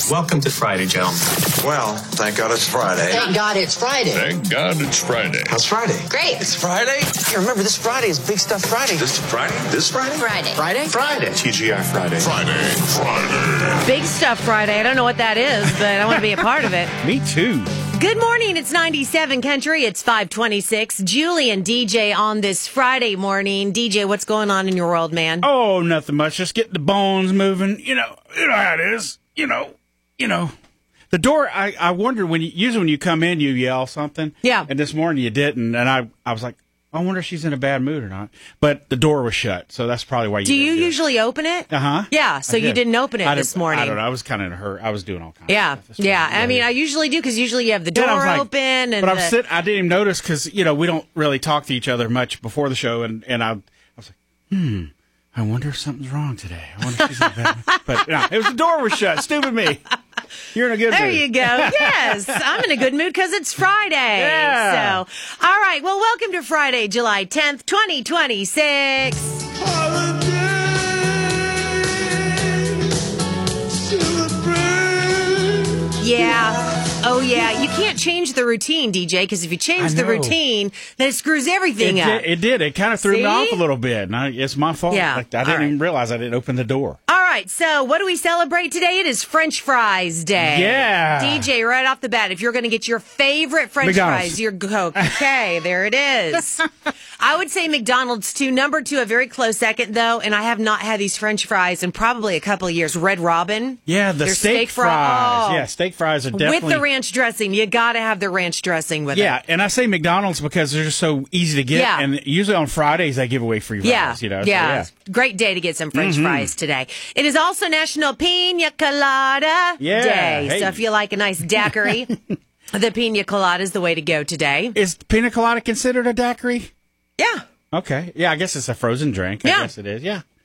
Welcome to Friday, gentlemen. Well, thank God it's Friday. Thank God it's Friday. Thank God it's Friday. How's Friday? Great. It's Friday? Hey, remember, this Friday is Big Stuff Friday. This Friday? This Friday? Friday. Friday? Friday. TGI Friday. Friday. Big Stuff Friday. I don't know what that is, but I want to be a part of it. Me too. Good morning. It's 97 Country. It's 526. Julie and DJ on this Friday morning. DJ, what's going on in your world, man? Oh, nothing much. Just getting the bones moving. You know how it is. You know. The door, I wonder, usually when you come in, you yell something. Yeah. And this morning you didn't. And I was like, I wonder if she's in a bad mood or not. But the door was shut, so that's probably why you Do didn't you do it. usually open it? Uh-huh. Yeah, so you didn't open it this morning. I don't know. I was kind of in a hurry. I was doing all kinds Yeah, of stuff. this morning. yeah. I mean, I usually do because usually you have the door Then I was like- open. And But I didn't even notice because, we don't really talk to each other much before the show. And I was like, I wonder if something's wrong today. I wonder if she's in a bad mood. But no, it was the door was shut. Stupid me. You're in a good mood. There you go. Yes, I'm in a good mood because it's Friday. Yeah. So, all right. Well, welcome to Friday, July 10th, 2026. Yeah. Oh, yeah. You can't change the routine, DJ, because if you change the know. routine, then it screws everything up. It did. It kind of threw me See? off a little bit. And it's my fault. Yeah. Like, I All didn't right. even realize I didn't open the door. All right, so what do we celebrate today? It is French Fries Day. Yeah. DJ, right off the bat, if you're going to get your favorite French McDonald's. fries, you're okay. There it is. I would say McDonald's too. Number two, a very close second though, and I have not had these French fries in probably a couple of years. Red Robin. Yeah, the Their steak fry- fries. oh. Yeah, steak fries are definitely... With the ranch dressing. You got to have the ranch dressing with Yeah, it. and I say McDonald's because they're just so easy to get. Yeah. And usually on Fridays they give away free fries. Yeah, So, yeah. Great day to get some French fries today. It is also National Pina Colada Yeah, Day. hey. So if you like a nice daiquiri, the Pina Colada is the way to go today. Is pina colada considered a daiquiri? Yeah. Okay. Yeah, I guess it's a frozen drink. I Yeah. guess it is. Yeah.